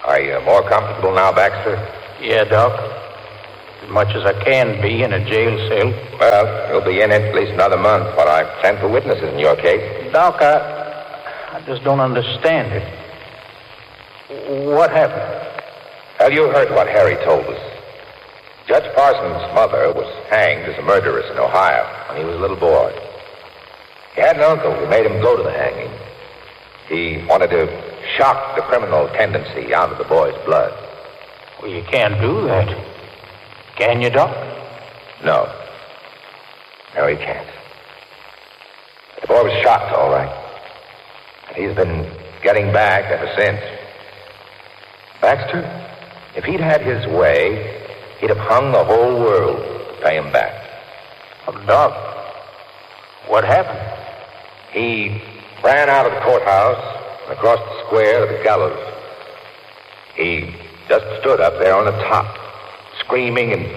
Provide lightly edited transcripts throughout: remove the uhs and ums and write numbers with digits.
Are you more comfortable now, Baxter? Yeah, Doc. As much as I can be in a jail cell. Well, you'll be in it at least another month while I send for witnesses in your case. Doc, I just don't understand it. What happened? Well, you heard what Harry told us. Judge Parsons' mother was hanged as a murderess in Ohio when he was a little boy. He had an uncle who made him go to the hanging. He wanted to shock the criminal tendency out of the boy's blood. Well, you can't do that. Can you, Doc? No. No, he can't. The boy was shot, all right. And he's been getting back ever since. Baxter, if he'd had his way, he'd have hung the whole world to pay him back. Oh, Doc, what happened? He ran out of the courthouse and across the square to the gallows. He just stood up there on the top, screaming and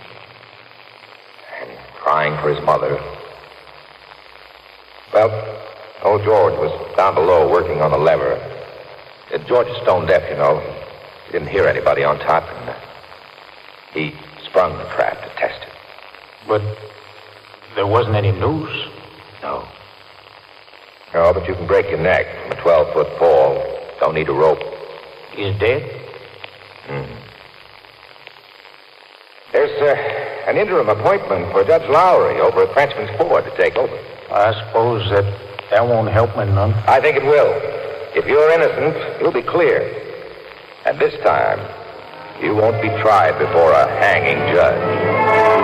crying for his mother. Well, old George was down below working on the lever. George is stone deaf, you know. He didn't hear anybody on top, and he sprung the trap to test it. But there wasn't any noose. No. No, but you can break your neck from a 12-foot fall. Don't need a rope. He's dead? Mm-hmm. There's an interim appointment for Judge Lowry over at Frenchman's Ford to take over. I suppose that won't help me none. I think it will. If you're innocent, you'll be clear. And this time, you won't be tried before a hanging judge.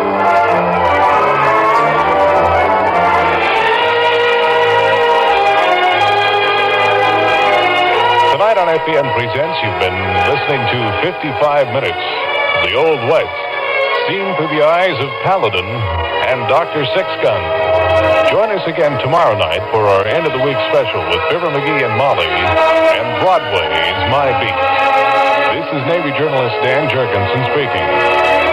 Tonight on FPN Presents, you've been listening to 55 Minutes of the Old West, seen through the eyes of Paladin and Dr. Sixgun. Join us again tomorrow night for our end of the week special with Fibber McGee and Molly and Broadway's My Beat. This is Navy journalist Dan Jurgensen speaking.